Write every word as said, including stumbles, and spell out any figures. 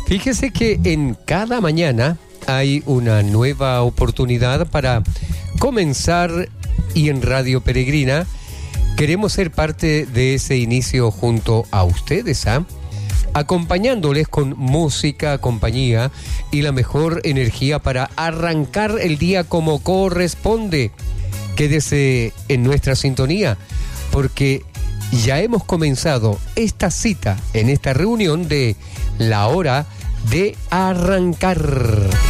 Fíjese que en cada mañana hay una nueva oportunidad para comenzar, y en Radio Peregrina queremos ser parte de ese inicio junto a ustedes, ¿ah? acompañándoles con música, compañía y la mejor energía para arrancar el día como corresponde. Quédese en nuestra sintonía, porque ya hemos comenzado esta cita en esta reunión de La Hora de Arrancar.